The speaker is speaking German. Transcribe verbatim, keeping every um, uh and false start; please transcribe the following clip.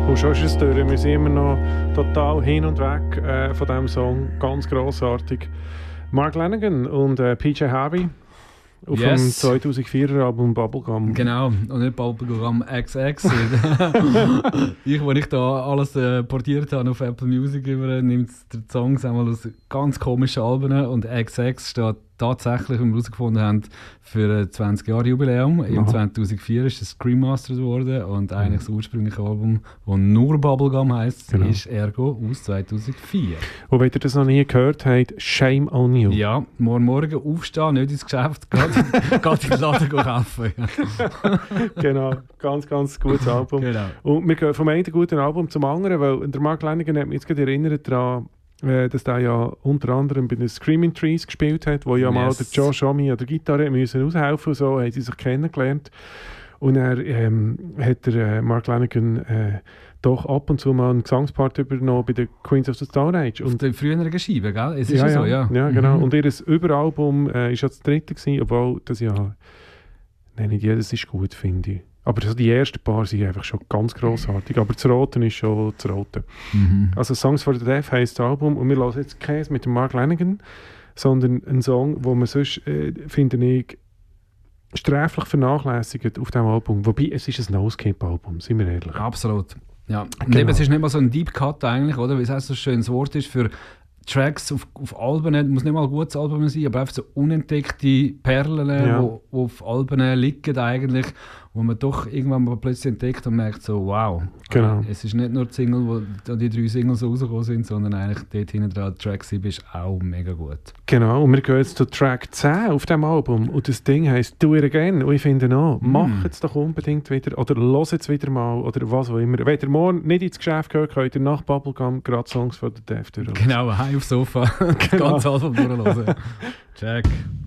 Und schon ist es durch. Wir sind immer noch total hin und weg äh, von diesem Song. Ganz grossartig. Mark Lanegan und äh, P J Harvey auf yes. dem zweitausendvierer Album Bubblegum. Genau, und nicht Bubblegum X X. ich, als ich da alles äh, portiert habe auf Apple Music, nimmt der Songs einmal aus ganz komischen Alben und X X steht tatsächlich, wie wir herausgefunden haben, für ein zwanzig Jahre Jubiläum. Im zweitausendvier ist es Screammastered worden und mhm. eigentlich das ursprüngliche Album, das nur Bubblegum heisst, genau. ist Ergo aus zweitausendvier. Und wenn ihr das noch nie gehört habt, Shame on You. Ja, morgen morgen aufstehen, nicht ins Geschäft, geht in den Laden kaufen. Genau, ganz, ganz gutes Album. Genau. Und wir gehen vom einen guten Album zum anderen, weil der Mark Lanegan hat mich jetzt gerade erinnert daran, dass der ja unter anderem bei den Screaming Trees gespielt hat, wo ja yes. mal der Josh Homme an der Gitarre müssen aushelfen und so, haben sie sich kennengelernt. Und er ähm, hat der äh, Mark Lanegan äh, doch ab und zu mal einen Gesangspart übernommen bei den Queens of the Stone Age. Und die früheren Scheiben, gell? Es ist ja, ja so, ja. Ja, genau. Mhm. Und ihr Überalbum äh, ist ja das dritte gewesen, obwohl das ja, nein, nicht jedes ist gut, finde ich. Aber also die ersten paar sind einfach schon ganz grossartig. Aber das Rote ist schon das Rote. Mhm. Also Songs for the Deaf heisst das Album. Und wir hören jetzt keins mit dem Mark Lanegan, sondern einen Song, den man sonst, äh, finde ich, sträflich vernachlässigt auf diesem Album. Wobei, es ist ein No-Skip-Album, sind wir ehrlich. Absolut. Ja. Und genau. eben, es ist nicht mal so ein Deep Cut eigentlich, oder? Weil es auch so ein schönes Wort ist für Tracks auf, auf Alben, es muss nicht mal ein gutes Album sein, aber einfach so unentdeckte Perlen, ja. wo, wo auf Alben liegen eigentlich, wo man doch irgendwann mal plötzlich entdeckt und merkt so, wow, genau. es ist nicht nur die Single, wo die drei Singles rausgekommen sind, sondern eigentlich dort hinten dran, Track sieben ist auch mega gut. Genau, und wir gehen jetzt zu Track zehn auf diesem Album und das Ding heisst «Do It Again» und ich finde auch, mm. macht es doch unbedingt wieder oder hört es wieder mal oder was auch immer. Wenn ihr morgen nicht ins Geschäft gehört, könnt ihr nach Bubblegum gerade Songs von der Deaf durchlesen. Genau, heim aufs Sofa, das genau. ganze Album durchlesen. Check.